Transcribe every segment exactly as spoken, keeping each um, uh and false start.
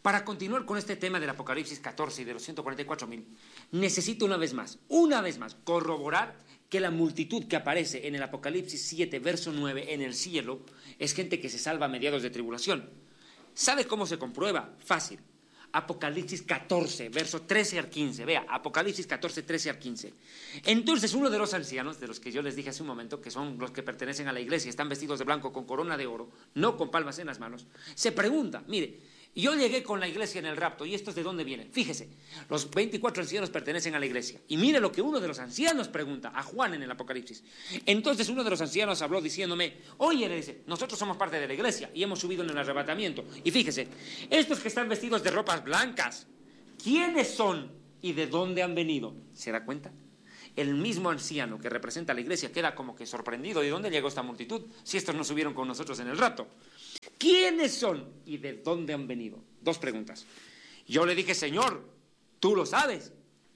Para continuar con este tema del Apocalipsis catorce y de los ciento cuarenta y cuatro mil, necesito una vez más, una vez más, corroborar que la multitud que aparece en el Apocalipsis siete, verso nueve, en el cielo, es gente que se salva a mediados de tribulación. ¿Sabe cómo se comprueba? Fácil. Apocalipsis catorce, verso trece al quince. Vea, Apocalipsis catorce, trece al quince. Entonces uno de los ancianos, de los que yo les dije hace un momento, que son los que pertenecen a la iglesia, están vestidos de blanco con corona de oro, no con palmas en las manos, se pregunta, mire, yo llegué con la iglesia en el rapto, ¿y estos de dónde vienen? Fíjese, los veinticuatro ancianos pertenecen a la iglesia. Y mire lo que uno de los ancianos pregunta a Juan en el Apocalipsis. Entonces uno de los ancianos habló diciéndome, oye, le dice, nosotros somos parte de la iglesia y hemos subido en el arrebatamiento. Y fíjese, estos que están vestidos de ropas blancas, ¿quiénes son y de dónde han venido? ¿Se da cuenta? El mismo anciano que representa a la iglesia queda como que sorprendido. ¿De dónde llegó esta multitud? Si estos no subieron con nosotros en el rapto. ¿Quiénes son y de dónde han venido? Dos preguntas. Yo le dije, Señor, tú lo sabes.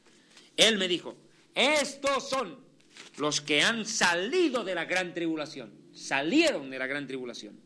Él me dijo, estos son los que han salido de la gran tribulación. Salieron de la gran tribulación.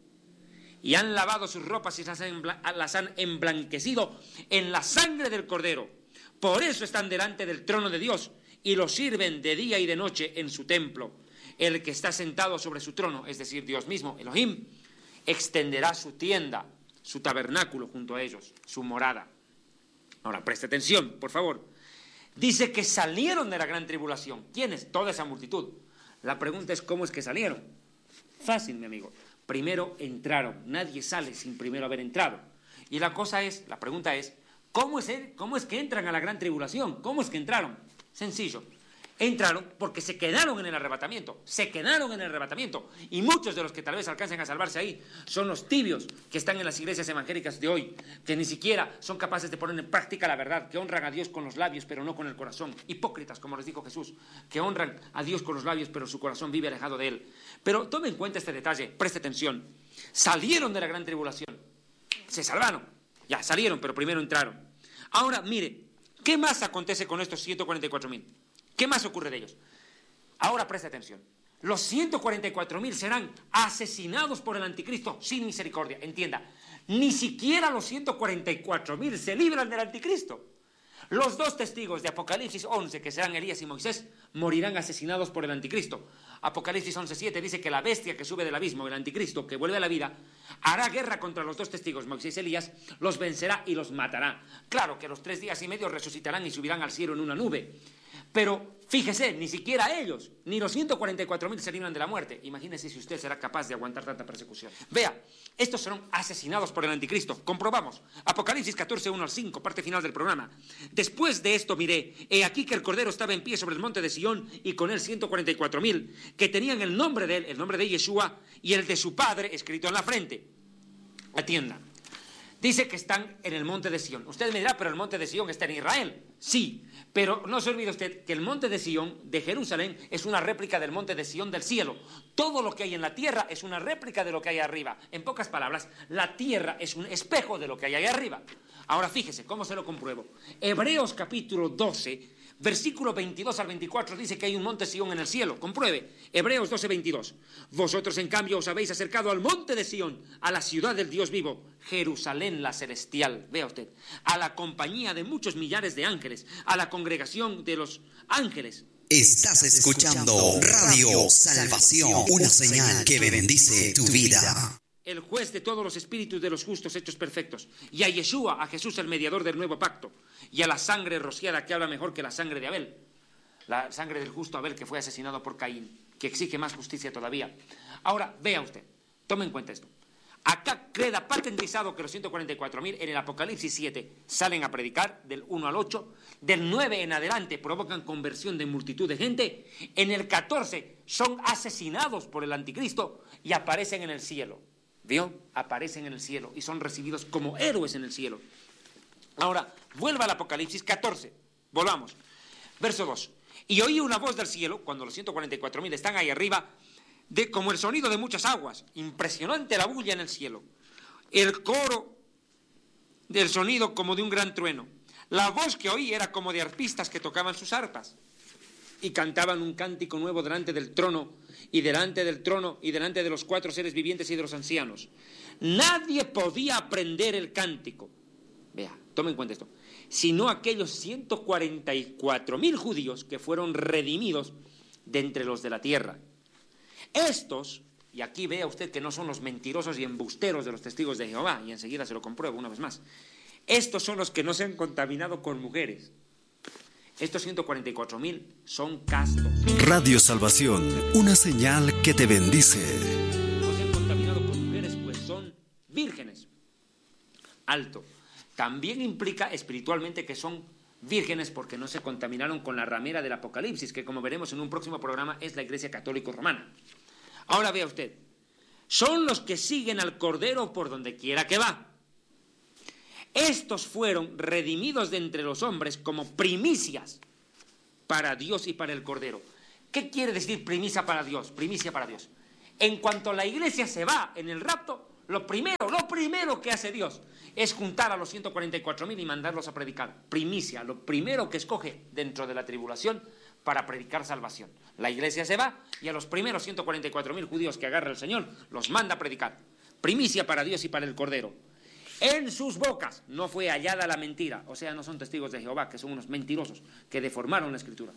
Y han lavado sus ropas y las han, las han emblanquecido en la sangre del Cordero. Por eso están delante del trono de Dios y lo sirven de día y de noche en su templo. El que está sentado sobre su trono, es decir, Dios mismo, Elohim, extenderá su tienda, su tabernáculo junto a ellos, su morada. Ahora, preste atención, por favor. Dice que salieron de la gran tribulación. ¿Quiénes? Toda esa multitud. La pregunta es, ¿cómo es que salieron? Fácil, mi amigo. Primero entraron. Nadie sale sin primero haber entrado. Y la cosa es, la pregunta es, ¿cómo es, el, cómo es que entran a la gran tribulación? ¿Cómo es que entraron? Sencillo. Entraron porque se quedaron en el arrebatamiento, se quedaron en el arrebatamiento. Y muchos de los que tal vez alcancen a salvarse ahí son los tibios que están en las iglesias evangélicas de hoy, que ni siquiera son capaces de poner en práctica la verdad, que honran a Dios con los labios pero no con el corazón. Hipócritas, como les dijo Jesús, que honran a Dios con los labios pero su corazón vive alejado de Él. Pero tome en cuenta este detalle, preste atención. Salieron de la gran tribulación, se salvaron, ya salieron, pero primero entraron. Ahora, mire, ¿qué más acontece con estos ciento cuarenta y cuatro mil? ¿Qué más ocurre de ellos? Ahora preste atención. Los ciento cuarenta y cuatro mil serán asesinados por el anticristo sin misericordia. Entienda, ni siquiera los ciento cuarenta y cuatro mil se libran del anticristo. Los dos testigos de Apocalipsis once, que serán Elías y Moisés, morirán asesinados por el anticristo. Apocalipsis once siete dice que la bestia que sube del abismo, el anticristo, que vuelve a la vida, hará guerra contra los dos testigos, Moisés y Elías, los vencerá y los matará. Claro que los tres días y medio resucitarán y subirán al cielo en una nube. Pero fíjese, ni siquiera ellos, ni los ciento cuarenta y cuatro mil se libran de la muerte. Imagínese si usted será capaz de aguantar tanta persecución. Vea, estos serán asesinados por el anticristo. Comprobamos. Apocalipsis catorce, uno al cinco, parte final del programa. Después de esto miré, he aquí que el Cordero estaba en pie sobre el monte de Sión y con él ciento cuarenta y cuatro mil, que tenían el nombre de él, el nombre de Yeshua y el de su padre escrito en la frente. Atienda. Dice que están en el monte de Sión. Usted me dirá, pero el monte de Sión está en Israel. Sí, pero no se olvide usted que el monte de Sión de Jerusalén es una réplica del monte de Sión del cielo. Todo lo que hay en la tierra es una réplica de lo que hay arriba. En pocas palabras, la tierra es un espejo de lo que hay ahí arriba. Ahora fíjese, ¿cómo se lo compruebo? Hebreos capítulo doce, versículo veintidós al veinticuatro dice que hay un monte Sión en el cielo. Compruebe, Hebreos doce, veintidós. Vosotros en cambio os habéis acercado al monte de Sión, a la ciudad del Dios vivo, Jerusalén la celestial, vea usted, a la compañía de muchos millares de ángeles, a la congregación de los ángeles. Estás escuchando Radio Salvación, una señal que bendice tu vida. El juez de todos los espíritus de los justos hechos perfectos, y a Yeshua, a Jesús el mediador del nuevo pacto, y a la sangre rociada que habla mejor que la sangre de Abel, la sangre del justo Abel que fue asesinado por Caín, que exige más justicia todavía. Ahora, vea usted, tome en cuenta esto. Acá queda patentizado que los ciento cuarenta y cuatro mil en el Apocalipsis siete salen a predicar del uno al ocho, del nueve en adelante provocan conversión de multitud de gente, en el catorce son asesinados por el anticristo y aparecen en el cielo. ¿Vio? Aparecen en el cielo y son recibidos como héroes en el cielo. Ahora, vuelva al Apocalipsis catorce. Volvamos. Verso dos. Y oí una voz del cielo, cuando los ciento cuarenta y cuatro mil están ahí arriba, de como el sonido de muchas aguas. Impresionante la bulla en el cielo. El coro del sonido como de un gran trueno. La voz que oí era como de arpistas que tocaban sus arpas. Y cantaban un cántico nuevo delante del trono, y delante del trono, y delante de los cuatro seres vivientes y de los ancianos. Nadie podía aprender el cántico. vea, tomen en cuenta esto, sino aquellos ciento cuarenta y cuatro mil judíos que fueron redimidos de entre los de la tierra. Estos, y aquí vea usted que no son los mentirosos y embusteros de los testigos de Jehová, y enseguida se lo compruebo una vez más, estos son los que no se han contaminado con mujeres. Estos ciento cuarenta y cuatro mil son castos. Radio Salvación, una señal que te bendice. No se han contaminado con mujeres, pues son vírgenes. Alto. También implica espiritualmente que son vírgenes porque no se contaminaron con la ramera del Apocalipsis, que como veremos en un próximo programa es la Iglesia Católica Romana. Ahora vea usted, son los que siguen al Cordero por donde quiera que va. Estos fueron redimidos de entre los hombres como primicias para Dios y para el Cordero. ¿Qué quiere decir primicia para Dios? Primicia para Dios. En cuanto la iglesia se va en el rapto, lo primero, lo primero que hace Dios es juntar a los ciento cuarenta y cuatro mil y mandarlos a predicar. Primicia, lo primero que escoge dentro de la tribulación para predicar salvación. La iglesia se va y a los primeros ciento cuarenta y cuatro mil judíos que agarra el Señor los manda a predicar. Primicia para Dios y para el Cordero. En sus bocas no fue hallada la mentira, o sea, no son testigos de Jehová, que son unos mentirosos que deformaron la Escritura.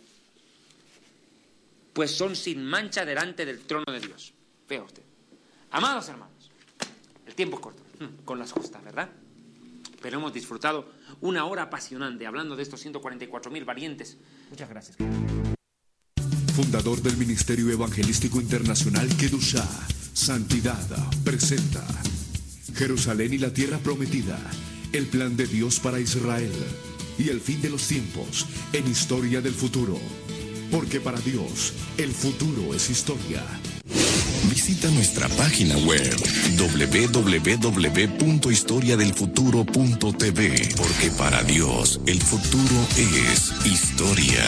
Pues son sin mancha delante del trono de Dios. Vea usted. Amados hermanos, el tiempo es corto, con las justas, ¿verdad? Pero hemos disfrutado una hora apasionante hablando de estos ciento cuarenta y cuatro mil valientes. Muchas gracias. Fundador del Ministerio Evangelístico Internacional Kedushá, Santidad, presenta Jerusalén y la Tierra Prometida, el plan de Dios para Israel y el fin de los tiempos en Historia del Futuro. Porque para Dios, el futuro es historia. Visita nuestra página web doble u doble u doble u punto historia del futuro punto t v, porque para Dios el futuro es historia.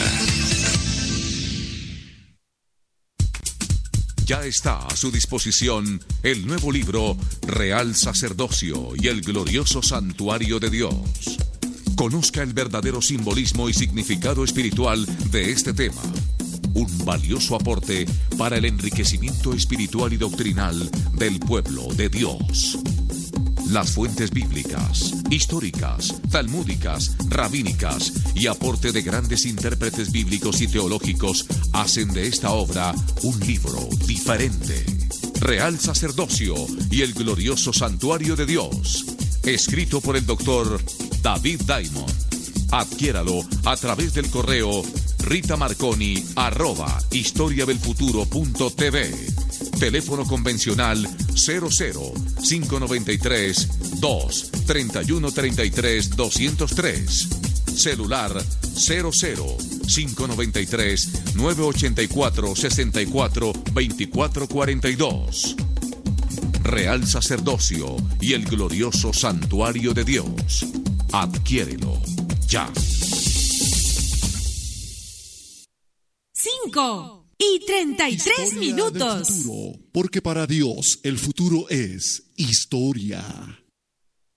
Ya está a su disposición el nuevo libro Real Sacerdocio y el Glorioso Santuario de Dios. Conozca el verdadero simbolismo y significado espiritual de este tema. Un valioso aporte para el enriquecimiento espiritual y doctrinal del pueblo de Dios. Las fuentes bíblicas, históricas, talmúdicas, rabínicas y aporte de grandes intérpretes bíblicos y teológicos hacen de esta obra un libro diferente. Real Sacerdocio y el Glorioso Santuario de Dios. Escrito por el doctor David Diamond. Adquiéralo a través del correo ritamarconi arroba historiadelfuturo.tv. Teléfono convencional cero cero cinco nueve tres dos tres uno tres tres dos cero tres. Celular cero cero cinco nueve tres nueve ocho cuatro seis cuatro dos cuatro cuatro dos. Real Sacerdocio y el Glorioso Santuario de Dios. Adquiérelo ya. Cinco y treinta y tres minutos. Futuro, porque para Dios el futuro es historia.